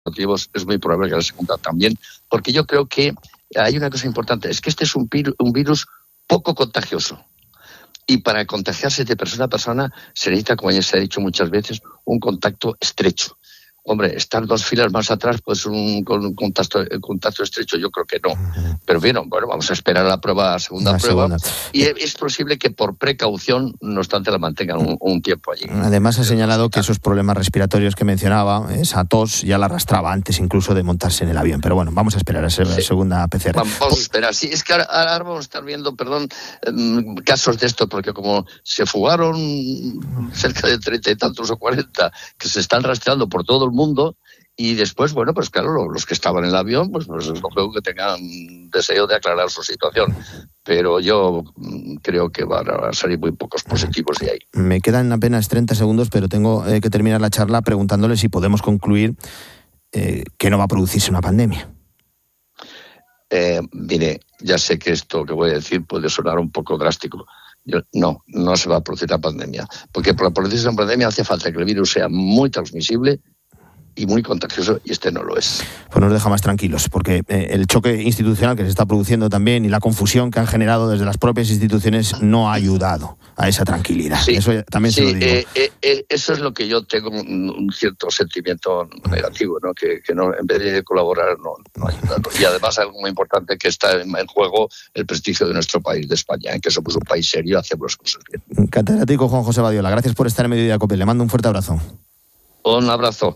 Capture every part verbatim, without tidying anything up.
motivos es muy probable que la segunda también, porque yo creo que hay una cosa importante, es que este es un virus, un virus poco contagioso. Y para contagiarse de persona a persona se necesita, como ya se ha dicho muchas veces, un contacto estrecho. Hombre, estar dos filas más atrás, pues un, con un contacto, contacto estrecho, yo creo que no. Pero bien, bueno, vamos a esperar a la prueba, la segunda la prueba. Segunda. Y es posible que por precaución, no obstante, la mantengan un, un tiempo allí. Además, ha señalado que esos problemas respiratorios que mencionaba, esa tos, ya la arrastraba antes incluso de montarse en el avión. Pero bueno, vamos a esperar a esa sí. segunda P C R. Vamos, vamos a esperar. Sí, es que ahora, ahora vamos a estar viendo, perdón, um, casos de esto, porque como se fugaron cerca de treinta y tantos o cuarenta que se están rastreando por todo el mundo, y después, bueno, pues claro, los que estaban en el avión, pues, pues es lógico que tengan deseo de aclarar su situación, pero yo creo que van a salir muy pocos positivos de ahí. Me quedan apenas treinta segundos, pero tengo eh, que terminar la charla preguntándole si podemos concluir eh, que no va a producirse una pandemia. Eh, mire, ya sé que esto que voy a decir puede sonar un poco drástico. Yo, no, no se va a producir la pandemia, porque para producirse una pandemia hace falta que el virus sea muy transmisible y muy contagioso, y este no lo es. Pues nos deja más tranquilos, porque eh, el choque institucional que se está produciendo también y la confusión que han generado desde las propias instituciones no ha ayudado a esa tranquilidad. Sí, eso también sí, se lo digo. Eh, eh, eh, eso es lo que yo tengo un, un cierto sentimiento negativo, ¿no? Que, que no, en vez de colaborar no, no ayuda. Y además algo muy importante, que está en, en juego el prestigio de nuestro país, de España, en que somos un país serio, hacemos las cosas bien. Catedrático Juan José Badiola, gracias por estar en Mediodía Cope. Le mando un fuerte abrazo. Un abrazo.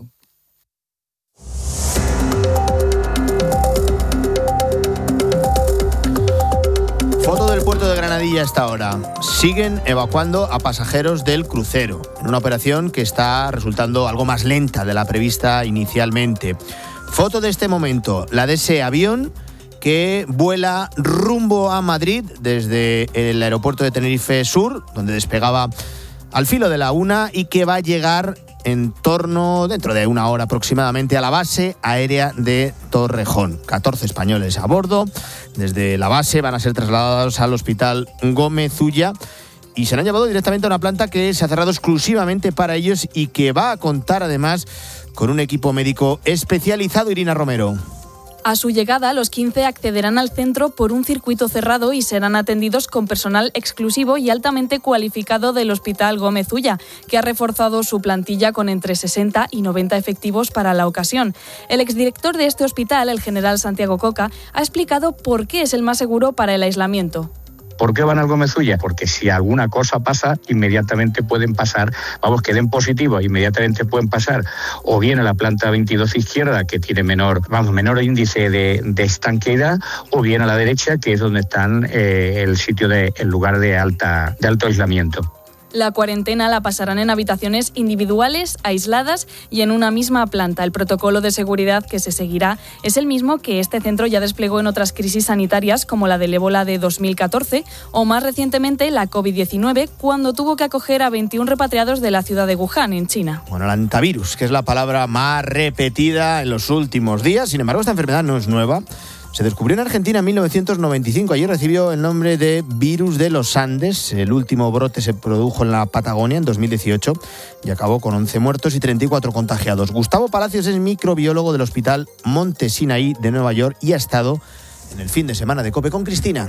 Foto del puerto de Granadilla a esta hora. Siguen evacuando a pasajeros del crucero, en una operación que está resultando algo más lenta de la prevista inicialmente. Foto de este momento, la de ese avión que vuela rumbo a Madrid desde el aeropuerto de Tenerife Sur, donde despegaba al filo de la una y que va a llegar en torno, dentro de una hora aproximadamente, a la base aérea de Torrejón. catorce españoles a bordo. Desde la base van a ser trasladados al Hospital Gómez Ulla y serán llevados directamente a una planta que se ha cerrado exclusivamente para ellos y que va a contar además con un equipo médico especializado. Irina Romero. A su llegada, los quince accederán al centro por un circuito cerrado y serán atendidos con personal exclusivo y altamente cualificado del Hospital Gómez Ulla, que ha reforzado su plantilla con entre sesenta y noventa efectivos para la ocasión. El exdirector de este hospital, el general Santiago Coca, ha explicado por qué es el más seguro para el aislamiento. ¿Por qué van al Gómez Ulla? Porque si alguna cosa pasa, inmediatamente pueden pasar, vamos, que den positivo, inmediatamente pueden pasar o bien a la planta veintidós izquierda, que tiene menor, vamos, menor índice de, de estanqueidad, o bien a la derecha, que es donde están eh, el sitio de, el lugar de alta, de alto aislamiento. La cuarentena la pasarán en habitaciones individuales, aisladas y en una misma planta. El protocolo de seguridad que se seguirá es el mismo que este centro ya desplegó en otras crisis sanitarias, como la del ébola de dos mil catorce o más recientemente la covid diecinueve, cuando tuvo que acoger a veintiún repatriados de la ciudad de Wuhan, en China. Bueno, el antivirus, que es la palabra más repetida en los últimos días. Sin embargo, esta enfermedad no es nueva. Se descubrió en Argentina en mil novecientos noventa y cinco. Allí recibió el nombre de virus de los Andes. El último brote se produjo en la Patagonia en dos mil dieciocho y acabó con once muertos y treinta y cuatro contagiados. Gustavo Palacios es microbiólogo del Hospital Monte Sinaí de Nueva York y ha estado en el fin de semana de COPE con Cristina.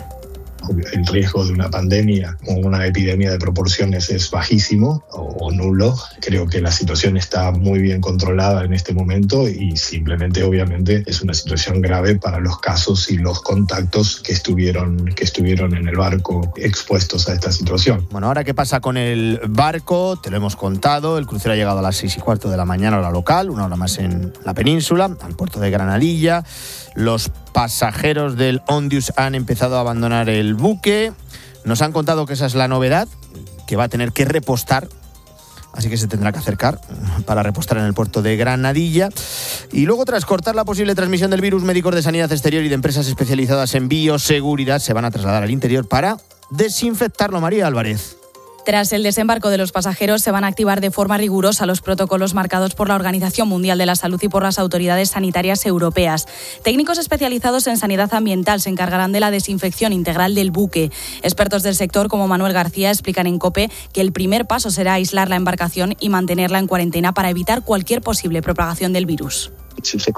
El riesgo de una pandemia o una epidemia de proporciones es bajísimo o nulo. Creo que la situación está muy bien controlada en este momento y simplemente, obviamente, es una situación grave para los casos y los contactos que estuvieron, que estuvieron en el barco expuestos a esta situación. Bueno, ahora, ¿qué pasa con el barco? Te lo hemos contado. El crucero ha llegado a las seis y cuarto de la mañana, hora local, una hora más en la península, al puerto de Granadilla. Los pasajeros del Ondius han empezado a abandonar el buque. Nos han contado que esa es la novedad, que va a tener que repostar, así que se tendrá que acercar para repostar en el puerto de Granadilla. Y luego, tras cortar la posible transmisión del virus, médicos de sanidad exterior y de empresas especializadas en bioseguridad se van a trasladar al interior para desinfectarlo. María Álvarez. Tras el desembarco de los pasajeros, se van a activar de forma rigurosa los protocolos marcados por la Organización Mundial de la Salud y por las autoridades sanitarias europeas. Técnicos especializados en sanidad ambiental se encargarán de la desinfección integral del buque. Expertos del sector, como Manuel García, explican en COPE que el primer paso será aislar la embarcación y mantenerla en cuarentena para evitar cualquier posible propagación del virus. si se